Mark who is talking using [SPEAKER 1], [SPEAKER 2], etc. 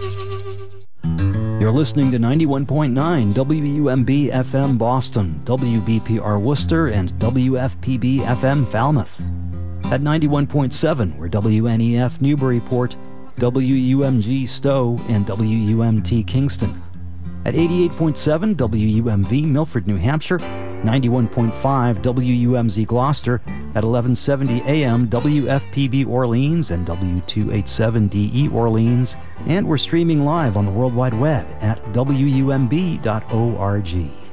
[SPEAKER 1] You're listening to 91.9 WUMB FM Boston, WBPR Worcester, and WFPB FM Falmouth. At 91.7, we're WNEF Newburyport, WUMG Stowe, and WUMT Kingston. At 88.7, WUMV Milford, New Hampshire, 91.5 WUMZ Gloucester, at 1170 AM WFPB Orleans and W287DE Orleans, and we're streaming live on the World Wide Web at WUMB.org.